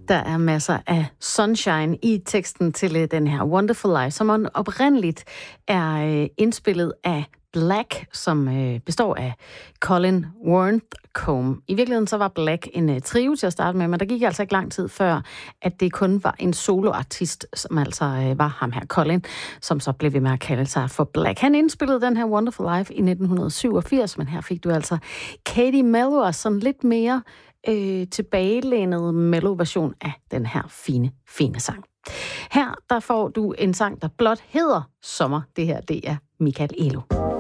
Der er masser af sunshine i teksten til den her Wonderful Life, som oprindeligt er indspillet af Black, som består af Colin Warncombe. I virkeligheden så var Black en trio til at starte med, men der gik altså ikke lang tid før, at det kun var en soloartist, som altså var ham her, Colin, som så blev ved med at kalde sig for Black. Han indspillede den her Wonderful Life i 1987, men her fik du altså Katie Melua, sådan lidt mere tilbagelænet mellow-version af den her fine sang. Her der får du en sang, der blot hedder Sommer. Det her, det er Michael Elo.